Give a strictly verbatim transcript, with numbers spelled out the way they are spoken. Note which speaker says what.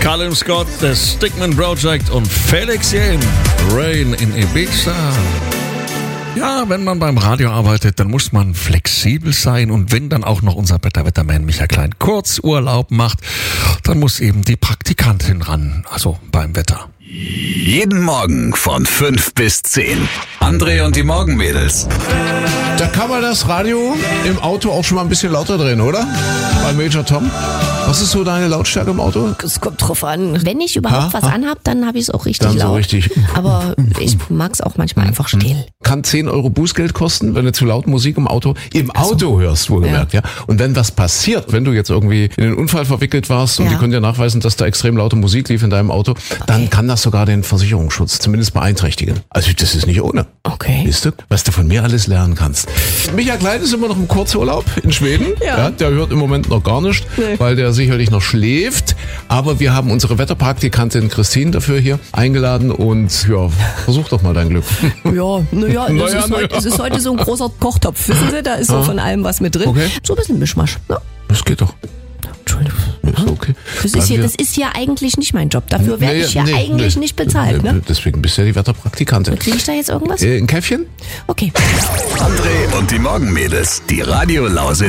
Speaker 1: Callum Scott, The Stickman Project und Felix Jähn, Rain in Ibiza. Ja, wenn man beim Radio arbeitet, dann muss man flexibel sein und wenn dann auch noch unser Wetterwetterman Michael Klein Kurzurlaub macht, dann muss eben die Praktikantin ran, also beim Wetter.
Speaker 2: Jeden Morgen von fünf bis zehn. André und die Morgenmädels.
Speaker 3: Da kann man das Radio im Auto auch schon mal ein bisschen lauter drehen, oder? Bei Major Tom. Was ist so deine Lautstärke im Auto?
Speaker 4: Es kommt drauf an. Wenn ich überhaupt
Speaker 3: ha,
Speaker 4: was
Speaker 3: ha.
Speaker 4: anhab, dann habe ich es auch richtig
Speaker 3: Dann
Speaker 4: laut.
Speaker 3: so richtig.
Speaker 4: Aber ich mag es auch manchmal einfach still.
Speaker 3: Kann zehn Euro Bußgeld kosten, wenn du zu laut Musik im Auto, im Auto hörst, wohlgemerkt, ja. ja. Und wenn was passiert, wenn du jetzt irgendwie in einen Unfall verwickelt warst und
Speaker 4: Ja.
Speaker 3: die können dir nachweisen, dass da extrem laute Musik lief in deinem Auto, dann kann das sogar den Versicherungsschutz zumindest beeinträchtigen. Also das ist nicht ohne.
Speaker 4: Okay.
Speaker 3: Siehst du, was du von mir alles lernen kannst. Michael Klein ist immer noch im Kurzurlaub in Schweden.
Speaker 4: Ja.
Speaker 3: Der hört im Moment noch gar nicht,
Speaker 4: Nee.
Speaker 3: weil der sicherlich noch schläft. Aber wir haben unsere Wetterpraktikantin Christine dafür hier eingeladen und ja, versuch doch mal dein Glück.
Speaker 4: Ja, naja,
Speaker 3: Na
Speaker 4: es,
Speaker 3: ja,
Speaker 4: ist
Speaker 3: na
Speaker 4: heute,
Speaker 3: ja.
Speaker 4: es ist heute so ein großer Kochtopf, wissen Sie? Da ist so von allem was mit drin.
Speaker 3: Okay.
Speaker 4: So ein bisschen Mischmasch. Ne?
Speaker 3: Das geht doch.
Speaker 4: Entschuldigung.
Speaker 3: Ist okay.
Speaker 4: Das ist,
Speaker 3: Bleiben
Speaker 4: hier,
Speaker 3: wir-
Speaker 4: das ist ja eigentlich nicht mein Job. Dafür werde
Speaker 3: Nee,
Speaker 4: ich ja
Speaker 3: nee,
Speaker 4: eigentlich
Speaker 3: nee.
Speaker 4: nicht bezahlt.
Speaker 3: Nee,
Speaker 4: Ne?
Speaker 3: Deswegen bist du ja die Wetterpraktikantin.
Speaker 4: Kriege ich da jetzt irgendwas?
Speaker 3: Äh, ein Käffchen?
Speaker 4: Okay.
Speaker 2: André und die Morgenmädels. Die Radio Lausitz